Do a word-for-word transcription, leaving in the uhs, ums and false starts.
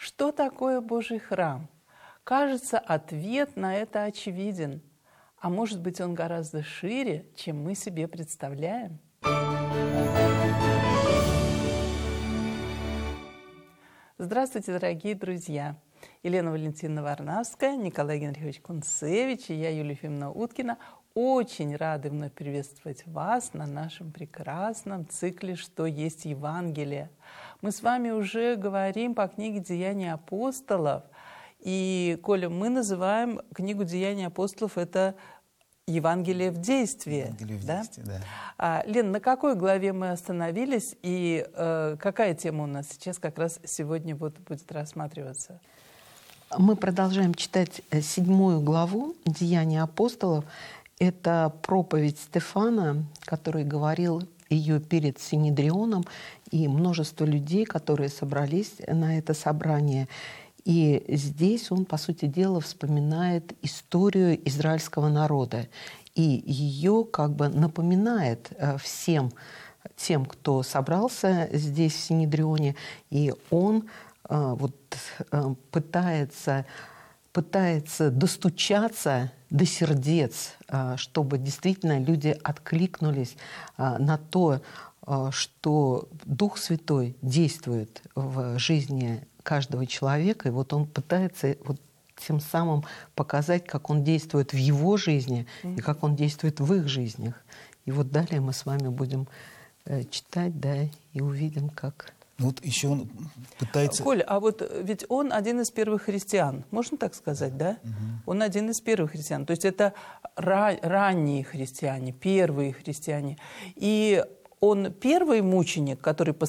Что такое Божий храм? Кажется, ответ на это очевиден. А может быть, он гораздо шире, чем мы себе представляем? Здравствуйте, дорогие друзья! Елена Валентиновна Варнавская, Николай Генрихович Кунцевич и я, Юлия Ефимовна Уткина, очень рады вновь приветствовать вас на нашем прекрасном цикле «Что есть Евангелие?». Мы с вами уже говорим по книге «Деяния апостолов». И, Коля, мы называем книгу «Деяния апостолов» это Евангелие в действии. Евангелие в да? действии, да. А, Лен, на какой главе мы остановились и э, какая тема у нас сейчас как раз сегодня вот будет рассматриваться? Мы продолжаем читать седьмую главу «Деяния апостолов». Это проповедь Стефана, который говорил ее перед Синедрионом, и множество людей, которые собрались на это собрание. И здесь он, по сути дела, вспоминает историю израильского народа. И ее как бы напоминает всем тем, кто собрался здесь, в Синедрионе. И он вот, пытается, пытается достучаться до сердец, чтобы действительно люди откликнулись на то, что Дух Святой действует в жизни каждого человека. И вот он пытается вот тем самым показать, как он действует в его жизни и как он действует в их жизнях. И вот далее мы с вами будем читать, да, и увидим, как... Ну вот еще он пытается... Коль, а вот ведь он один из первых христиан, можно так сказать, да? Угу. Он один из первых христиан. То есть это ра- ранние христиане, первые христиане. И он первый мученик, который